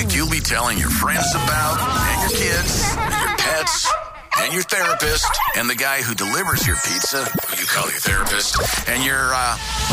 subject you'll be telling your friends about, and your kids, and your pets, and your therapist, and the guy who delivers your pizza, who you call your therapist, and your